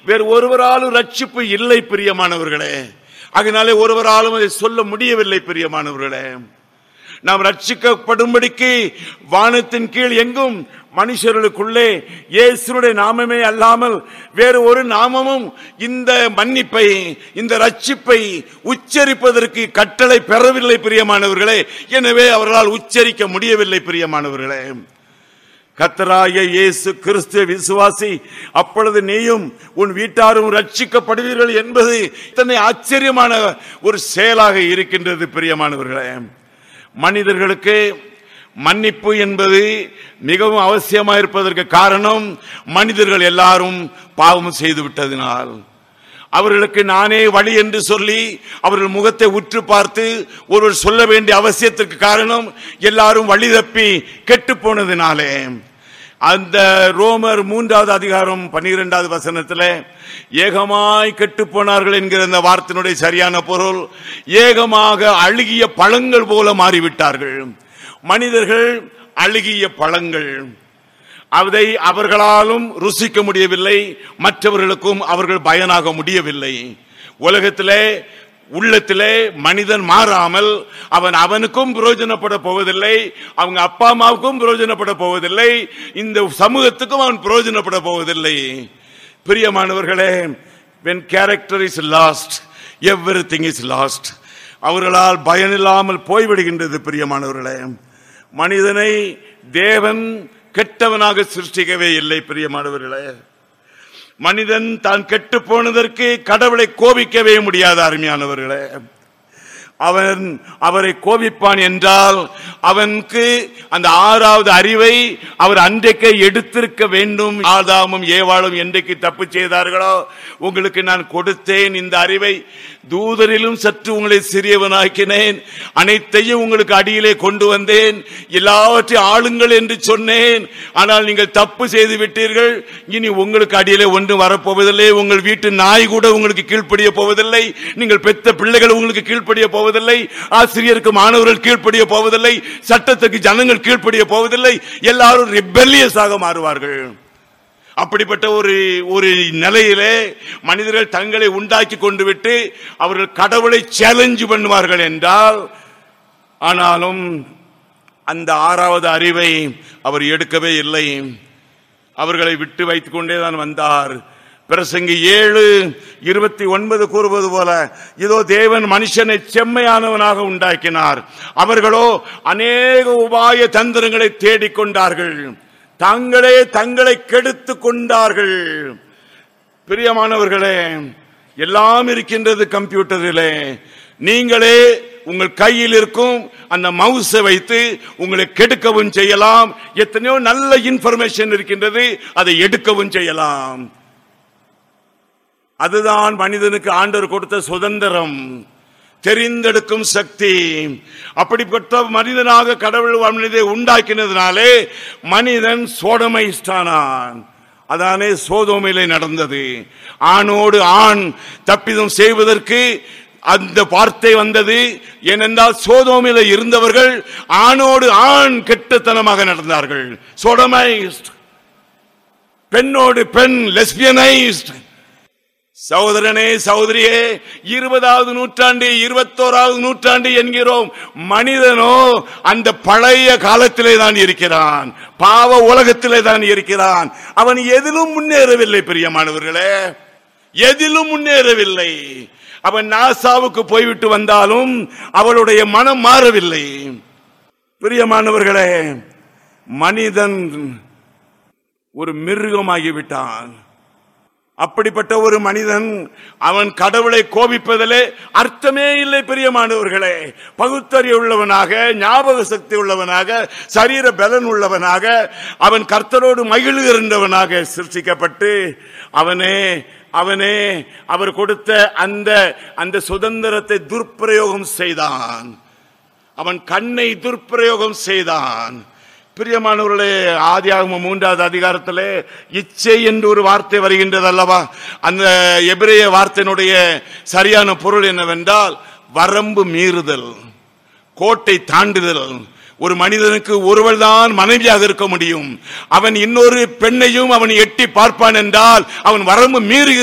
வேறு ஒருவராலும் ரட்சிப்பு இல்லை பிரியமானவர்களே. அதனாலே ஒருவராலும் அதை சொல்ல முடியவில்லை பிரியமானவர்களே. நாம் ரட்சிக்கப்படும்படிக்கு வானத்தின் கீழ் எங்கும் மனுஷர்களுக்குள்ளே இயேசுவுடைய நாமமே அல்லாமல் வேறு ஒரு நாமமும் இந்த மன்னிப்பை, இந்த ரட்சிப்பை உச்சரிப்பதற்கு கட்டளை பெறவில்லை பிரியமானவர்களே. எனவே அவர்களால் உச்சரிக்க முடியவில்லை பிரியமானவர்களே. கர்த்தராகிய இயேசு கிறிஸ்துவை விசுவாசி, அப்பொழுது நீயும் உன் வீட்டாரும் ரட்சிக்கப்படுவீர்கள் என்பது இத்தனை ஆச்சரியமான ஒரு செயலாக இருக்கின்றது பிரியமானவர்களே. மனிதர்களுக்கு மன்னிப்பு என்பது மிகவும் அவசியமாக இருப்பதற்கு காரணம், மனிதர்கள் எல்லாரும் பாவம் செய்து விட்டதினால். அவர்களுக்கு நானே வழி என்று சொல்லி அவர்கள் முகத்தை உற்று பார்த்து ஒருவர் சொல்ல வேண்டிய அவசியத்திற்கு காரணம், எல்லாரும் வழி தப்பி கெட்டு போனதினாலே. அந்த ரோமர் 3வது அதிகாரம் 12வது வசனத்தில் ஏகமாய் கெட்டு போனார்கள் என்கிற அந்த வார்த்தையினுடைய சரியான பொருள், ஏகமாக அழுகிய பழங்கள் போல மாறிவிட்டார்கள். மனிதர்கள் அழுகிய பழங்கள், அதை அவர்களாலும் ருசிக்க முடியவில்லை, மற்றவர்களுக்கும் அவர்கள் பயனாக முடியவில்லை. உலகத்திலே உள்ளத்திலே மனிதன் மாறாமல் அவன் அவனுக்கும் பிரயோஜனப்பட போவதில்லை, அவங்க அப்பா அம்மாவுக்கும் பிரயோஜனப்பட போவதில்லை, இந்த சமூகத்துக்கும் அவன் பிரயோஜனப்பட போவதில்லை. பிரியமானவர்களே, when character is lost, everything is lost. அவர்களால் பயனில்லாமல் போய்விடுகின்றது பிரியமானவர்களே. மனிதனை தேவன் கெட்டவனாக சிருஷ்டிக்கவே இல்லை பிரியமானவர்களே. மனிதன் தான் கெட்டு போனதற்கு கடவுளை கோபிக்கவே முடியாத அருமையானவர்களே. அவன் அவரை கோபிப்பான் என்றால் அவனுக்கு அந்த 6வது அறிவை அவர் அன்றைக்கு எடுத்திருக்க வேண்டும். ஆதாமும் ஏவாளும் என்றைக்கு தப்பு செய்தார்களோ, உங்களுக்கு நான் கொடுத்தேன் இந்த அறிவை, தூதரிலும் சற்று உங்களை சிறியவனாக்கினேன், அனைத்தையும் உங்களுக்கு அடியிலே கொண்டு வந்தேன், எல்லாவற்றையும் ஆளுங்கள் என்று சொன்னேன். ஆனால் நீங்கள் தப்பு செய்து விட்டீர்கள். இனி உங்களுக்கு அடியிலே ஒன்றும் வரப்போவதில்லை. உங்கள் வீட்டு நாய் கூட உங்களுக்கு கீழ்ப்படிய போவதில்லை, நீங்கள் பெற்ற பிள்ளைகள் உங்களுக்கு கீழ்ப்படிய போவதில்லை, ஆசிரியருக்கு மாணவர்கள் கீழ்ப்படிய போவதில்லை, சட்டத்துக்கு ஜனங்கள் கீழ்ப்படிய போவதில்லை. எல்லாரும் ரிபெல்லியஸாக மாறுவார்கள். அப்படிப்பட்ட ஒரு நிலையிலே மனிதர்கள் தங்களை உண்டாக்கி கொண்டு விட்டு அவர்கள் கடவுளை சேலஞ்ச் பண்ணுவார்கள் என்றால், ஆனாலும் அந்த 6வது அறிவை அவர் எடுக்கவே இல்லை. அவர்களை விட்டு வைத்துக் கொண்டேதான் வந்தார். பிரசங்கி 7:29 கூறுவது போல, இதோ தேவன் மனுஷனை செம்மையானவனாக உண்டாக்கினார், அவர்களோ அநேக உபாய தந்திரங்களை தேடிக்கொண்டார்கள், தங்களை கெடுத்துக் கொண்டார்கள். பிரியமானவர்களே, எல்லாம் இருக்கின்றது கம்ப்யூட்டரிலே. நீங்களே உங்கள் கையில் இருக்கும் அந்த மவுஸை வைத்து உங்களை கெடுக்கவும் செய்யலாம். எத்தனையோ நல்ல இன்ஃபர்மேஷன் இருக்கின்றது, அதை எடுக்கவும் செய்யலாம். அதுதான் மனிதனுக்கு ஆண்டவர் கொடுத்த சுதந்திரம், தெரிந்தெடுக்கும் சக்தி. அப்படிப்பட்ட மனிதனாக கடவுள் மனிதனை உண்டாக்கினதுனாலே மனிதன் சோடமைஸ்டானான். அதானே சோதோமிலே நடந்தது. ஆணோடு ஆண் தப்பிதம் செய்வதற்கு அந்த வார்த்தை வந்தது. ஏனென்றால் சோதோமிலே இருந்தவர்கள் ஆணோடு ஆண் கெட்டத்தனமாக நடந்தார்கள். சோடமைஸ்ட், பெண்ணோடு பெண் லெஸ்பியனைஸ்ட். சகோதரனே சகோதரியே, 20வது நூற்றாண்டு 21வது நூற்றாண்டு என்கிறோம். மனிதனோ அந்த பழைய காலத்திலே தான் இருக்கிறான், பாவ உலகத்திலே தான் இருக்கிறான். அவன் எதிலும் முன்னேறவில்லை பிரியமானவர்களே, எதிலும் முன்னேறவில்லை. அவன் நாசாவுக்கு போய்விட்டு வந்தாலும் அவளுடைய மனம் மாறவில்லை. பிரியமானவர்களே, மனிதன் ஒரு மிருகமாகிவிட்டான். அப்படிப்பட்ட ஒரு மனிதன் அவன் கடவுளை கோபிப்பதிலே அர்த்தமே இல்லை பிரியமானவர்களே. பகுத்தறிவு உள்ளவனாக, ஞாபக சக்தி உள்ளவனாக, சரீர பலன் உள்ளவனாக, அவன் கர்த்தரோடு மகிழ்கின்றவனாக சிருஷ்டிக்கப்பட்டு அவனே அவர் கொடுத்த அந்த சுதந்திரத்தை துர்பிரயோகம் செய்தான். அவன் கண்ணை துர்பிரயோகம் செய்தான். பிரியமானவர்களே, ஆதியாகமம் 3வது அதிகாரத்திலே இச்சை என்று ஒரு வார்த்தை வருகின்றது அல்லவா? அந்த எபிரேய வார்த்தையினுடைய சரியான பொருள் என்னவென்றால் வரம்பு மீறுதல், கோட்டை தாண்டுதல். ஒரு மனிதனுக்கு ஒருவள் தான் மனைவியாக இருக்க முடியும். அவன் இன்னொரு பெண்ணையும் அவன் எட்டி பார்ப்பான் என்றால் அவன் வரம்பு மீறி